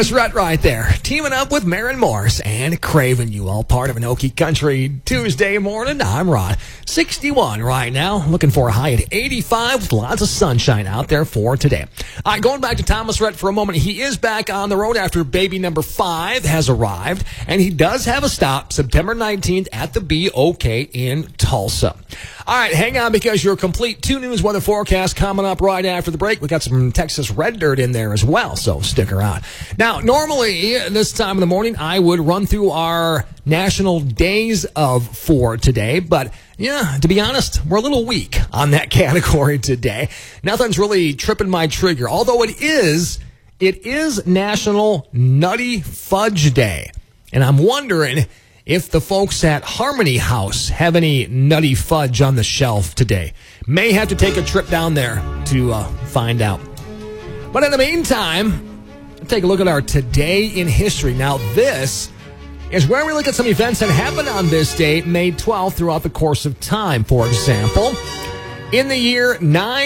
Thomas Rhett right there, teaming up with Maren Morris and Craven. You all part of an Okie Country Tuesday morning. I'm Rod. 61 right now. Looking for a high at 85 with lots of sunshine out there for today. All right, going back to Thomas Rhett for a moment. He is back on the road after baby number 5 has arrived, and he does have a stop September 19th at the BOK in Tulsa. All right, hang on because your complete 2 News weather forecast coming up right after the break. We got some Texas red dirt in there as well, so stick around. Now, normally this time of the morning, I would run through our national days of for today, but yeah, to be honest, we're a little weak on that category today. Nothing's really tripping my trigger, although it is National Nutty Fudge Day, and I'm wondering if the folks at Harmony House have any nutty fudge on the shelf today. May have to take a trip down there to find out. But in the meantime, let's take a look at our Today in History. Now, this is where we look at some events that happened on this date, May 12th, throughout the course of time. For example, in the year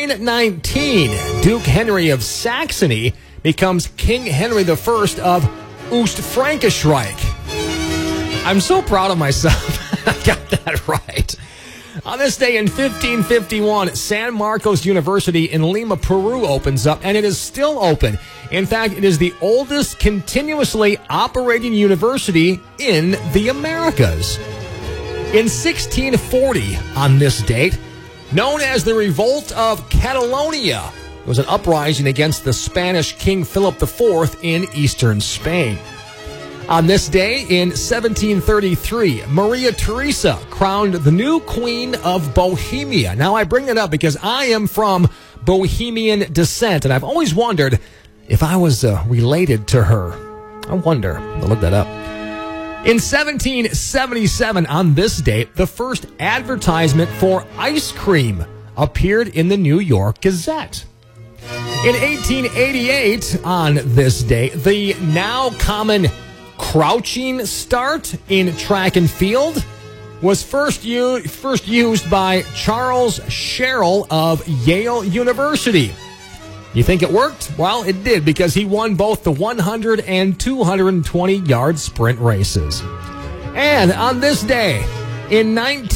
919, Duke Henry of Saxony becomes King Henry I of Ostfrankreich. I'm so proud of myself. I got that right. On this day in 1551, San Marcos University in Lima, Peru opens up, and it is still open. In fact, it is the oldest continuously operating university in the Americas. In 1640, on this date, known as the Revolt of Catalonia, it was an uprising against the Spanish King Philip IV in eastern Spain. On this day in 1733, Maria Theresa crowned the new Queen of Bohemia. Now, I bring that up because I am from Bohemian descent, and I've always wondered if I was related to her. I wonder. I'll look that up. In 1777, on this date, the first advertisement for ice cream appeared in the New York Gazette. In 1888, on this day, the now common crouching start in track and field was first used by Charles Sherrill of Yale University. You think it worked? Well, it did, because he won both the 100 and 220-yard sprint races. And on this day, in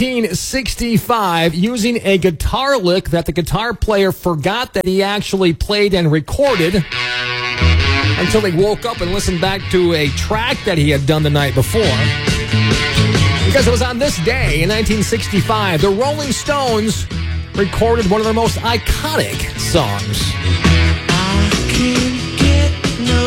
1965, using a guitar lick that the guitar player forgot that he actually played and recorded until he woke up and listened back to a track that he had done the night before. Because it was on this day in 1965, the Rolling Stones recorded one of their most iconic songs. I can't get no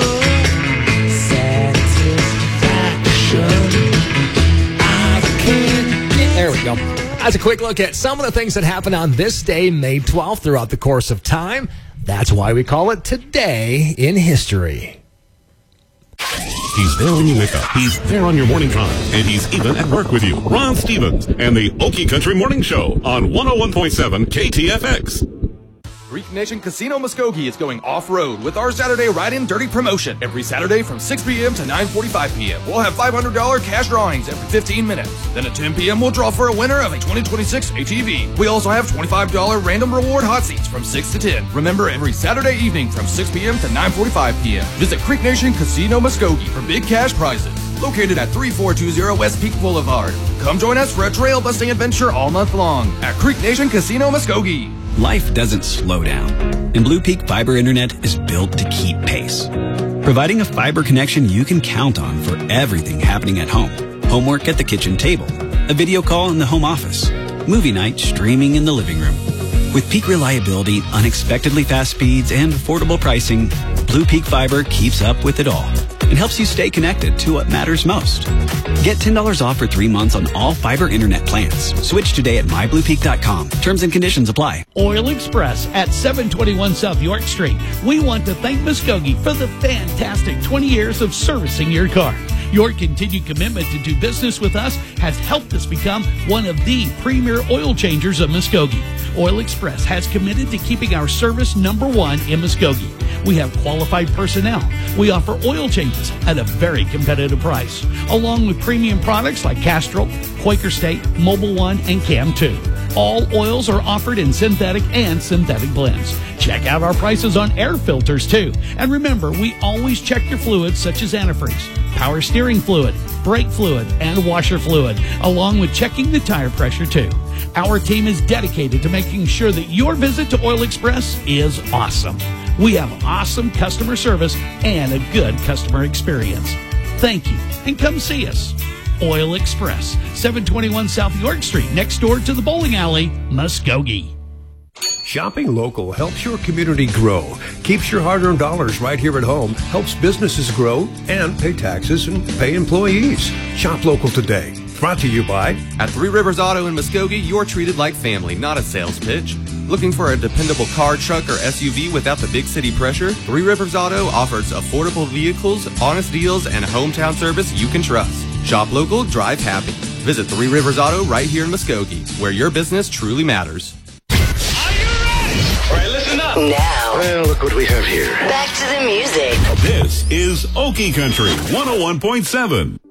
satisfaction. I can't get... There we go. That's a quick look at some of the things that happened on this day, May 12th, throughout the course of time. That's why we call it Today in History. He's there when you wake up. He's there on your morning drive. And he's even at work with you. Ron Stevens and the Okie Country Morning Show on 101.7 KTFX. Creek Nation Casino Muskogee is going off-road with our Saturday Ride-In Dirty promotion. Every Saturday from 6 p.m. to 9:45 p.m. We'll have $500 cash drawings every 15 minutes. Then at 10 p.m. we'll draw for a winner of a 2026 ATV. We also have $25 random reward hot seats from 6 to 10. Remember, every Saturday evening from 6 p.m. to 9:45 p.m. Visit Creek Nation Casino Muskogee for big cash prizes. Located at 3420 West Peak Boulevard. Come join us for a trail busting adventure all month long at Creek Nation Casino Muskogee. Life doesn't slow down, and Blue Peak Fiber Internet is built to keep pace. Providing a fiber connection you can count on for everything happening at home. Homework at the kitchen table, a video call in the home office, movie night streaming in the living room. With peak reliability, unexpectedly fast speeds, and affordable pricing, Blue Peak Fiber keeps up with it all and helps you stay connected to what matters most. Get $10 off for 3 months on all fiber internet plans. Switch today at mybluepeak.com. Terms and conditions apply. Oil Express at 721 South York Street. We want to thank Muskogee for the fantastic 20 years of servicing your car. Your continued commitment to do business with us has helped us become one of the premier oil changers of Muskogee. Oil Express has committed to keeping our service number one in Muskogee. We have qualified personnel. We offer oil changes at a very competitive price, along with premium products like Castrol, Quaker State, Mobil 1, and Cam 2. All oils are offered in synthetic and synthetic blends. Check out our prices on air filters too. And remember, we always check your fluids such as antifreeze, power steering fluid, brake fluid, and washer fluid, along with checking the tire pressure too. Our team is dedicated to making sure that your visit to Oil Express is awesome. We have awesome customer service and a good customer experience. Thank you, and come see us. Oil Express, 721 South York Street, next door to the bowling alley, Muskogee. Shopping local helps your community grow, keeps your hard-earned dollars right here at home, helps businesses grow and pay taxes and pay employees. Shop local today. Brought to you by... At Three Rivers Auto in Muskogee, you're treated like family, not a sales pitch. Looking for a dependable car, truck, or SUV without the big city pressure? Three Rivers Auto offers affordable vehicles, honest deals, and hometown service you can trust. Shop local, drive happy. Visit Three Rivers Auto right here in Muskogee, where your business truly matters. Are you ready? All right, listen up. Now, Well, look what we have here. back to the music. This is Okie Country 101.7.